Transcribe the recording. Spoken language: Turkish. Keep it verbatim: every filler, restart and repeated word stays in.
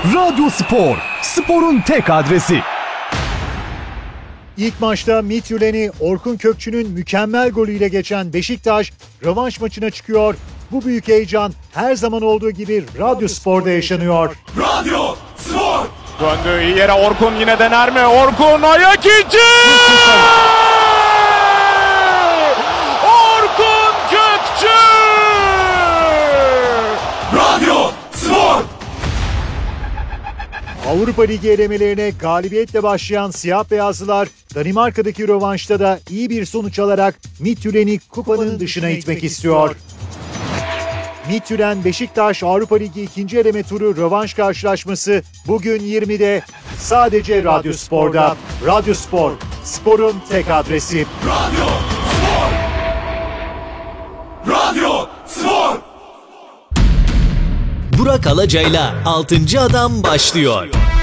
Radyo Spor, sporun tek adresi. İlk maçta Midtjylland'i Orkun Kökçü'nün mükemmel golüyle geçen Beşiktaş rövanş maçına çıkıyor. Bu büyük heyecan her zaman olduğu gibi Radyo Spor'da yaşanıyor. Radyo Spor! Döndü iyi yere Orkun yine dener mi? Orkun ayak içi! Orkun Kökçü! Radyo Spor! Avrupa Ligi elemelerine galibiyetle başlayan siyah beyazlılar Danimarka'daki rövanşta da iyi bir sonuç alarak Midtjylland'i kupanın dışına itmek istiyor. Midtjylland Beşiktaş Avrupa Ligi ikinci eleme turu rövanş karşılaşması bugün yirmide sadece Radyo Spor'da. Radyo Spor, sporun tek adresi. Radyo Spor! Radyo Spor! Burak Alacay'la altıncı Adam başlıyor.